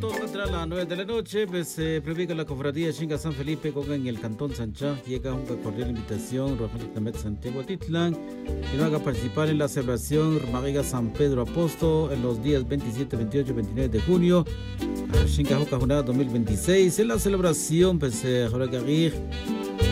minutos contra las 9 de la noche, pues se prevé que la cofradía Xinga San Felipe Coga en el Cantón Sanchá llega una cordial invitación, Rafael Tamet Santiago Titlán, y no haga participar en la celebración Mariga San Pedro Apóstol en los días 27, 28 y 29 de junio, Xinga Juca Junada 2026, en la celebración, pues,